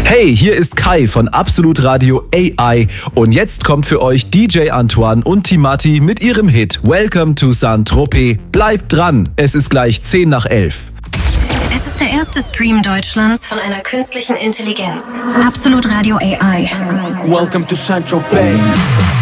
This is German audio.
Hey, hier ist Kai von Absolut Radio AI und jetzt kommt für euch DJ Antoine und Timati mit ihrem Hit Welcome to Saint-Tropez. Bleibt dran, es ist gleich 10 nach 11. Es ist der erste Stream Deutschlands von einer künstlichen Intelligenz. Absolut Radio AI. Welcome to Saint-Tropez.